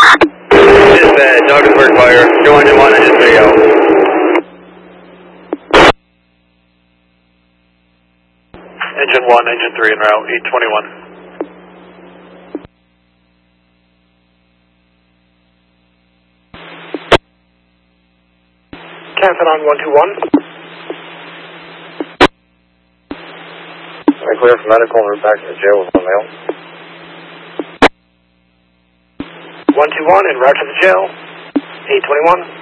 Dispatch, Augsburg Fire, show engine 1, engine 3 out. Engine 1, engine 3 en route, 821. Captain on 121. I clear for medical and we're back to the jail with one male. 121 en route to the jail, 821.